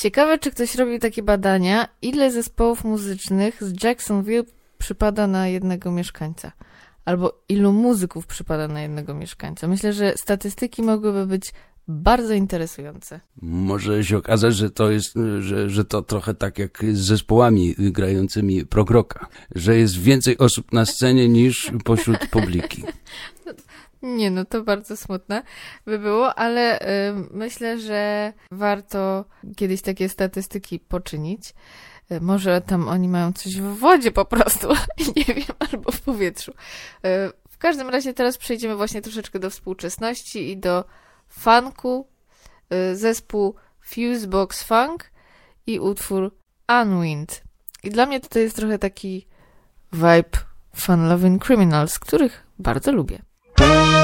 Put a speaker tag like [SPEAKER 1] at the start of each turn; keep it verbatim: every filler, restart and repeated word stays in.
[SPEAKER 1] Ciekawe, czy ktoś robił takie badania, ile zespołów muzycznych z Jacksonville przypada na jednego mieszkańca. Albo ilu muzyków przypada na jednego mieszkańca. Myślę, że statystyki mogłyby być bardzo interesujące.
[SPEAKER 2] Może się okazać, że to jest, że, że to trochę tak jak z zespołami grającymi prog rocka, że jest więcej osób na scenie niż pośród publiki.
[SPEAKER 1] Nie, no to bardzo smutne by było, ale y, myślę, że warto kiedyś takie statystyki poczynić. Y, może tam oni mają coś w wodzie po prostu, nie wiem, albo w powietrzu. Y, w każdym razie teraz przejdziemy właśnie troszeczkę do współczesności i do funku. Y, zespół Fusebox Funk i utwór Unwind. I dla mnie to jest trochę taki vibe Fun Loving Criminals, których bardzo lubię.